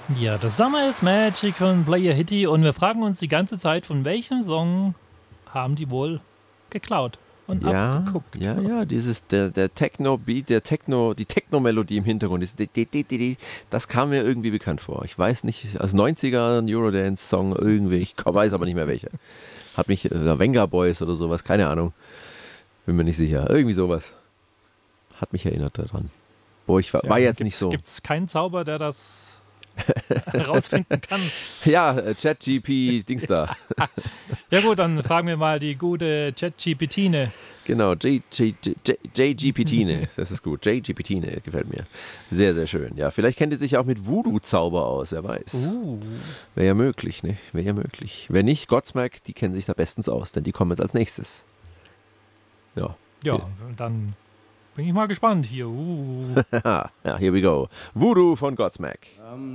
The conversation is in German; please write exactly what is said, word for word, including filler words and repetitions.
Ja, das Summer is Magic von Player Hitty und wir fragen uns die ganze Zeit, von welchem Song haben die wohl geklaut und Ja, abgeguckt. ja, ja, dieses, der, der Techno-Beat, der Techno, die Techno-Melodie im Hintergrund, ist, di- di- di- di- di, das kam mir irgendwie bekannt vor. Ich weiß nicht, als neunziger Eurodance-Song irgendwie, ich weiß aber nicht mehr welcher. Hat mich, äh, Venga Boys oder sowas, keine Ahnung, bin mir nicht sicher. Irgendwie sowas. Hat mich erinnert daran. Boah, ich war, Ja, war jetzt gibt's, nicht so. Gibt es keinen Zauber, der das herausfinden kann? Ja, äh, ChatGP, Dings da. Ja gut, dann fragen wir mal die gute ChatGPT-ne. Genau, J G P T, ne, das ist gut. J G P T, ne, gefällt mir. Sehr, sehr schön. Ja, vielleicht kennt ihr sich auch mit Voodoo-Zauber aus, wer weiß. Uh. Wäre ja möglich, ne? Wäre ja möglich. Wenn nicht, Godsmack, die kennen sich da bestens aus, denn die kommen jetzt als nächstes. Ja. Ja, dann bin ich mal gespannt hier. Uh. Ja, here we go. Voodoo von Godsmack.